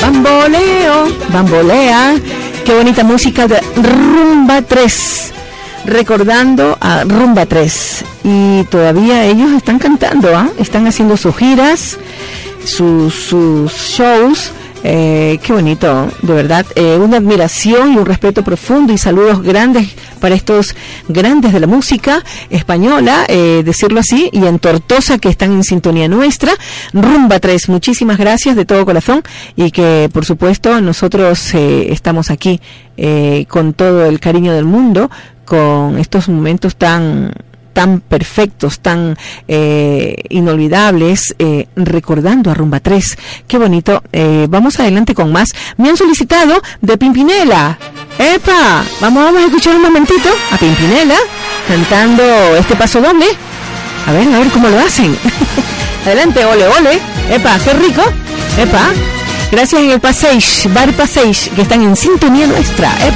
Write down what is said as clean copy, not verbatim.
Bamboleo, bambolea. Qué bonita música de Rumba 3. Recordando a Rumba 3. Y todavía ellos están cantando, están haciendo sus giras, sus shows. Qué bonito, de verdad, una admiración y un respeto profundo y saludos grandes para estos grandes de la música española, decirlo así, y en Tortosa, que están en sintonía nuestra. Rumba 3, muchísimas gracias de todo corazón, y que por supuesto nosotros estamos aquí con todo el cariño del mundo, con estos momentos tan perfectos, tan inolvidables, recordando a Rumba 3. Qué bonito. Vamos adelante con más. Me han solicitado de Pimpinela. ¡Epa! Vamos a escuchar un momentito a Pimpinela cantando este paso doble. A ver cómo lo hacen. Adelante, ole, ole. ¡Epa! ¡Qué rico! ¡Epa! Gracias en el Passage, Bar Passage, que están en sintonía nuestra. ¡Epa!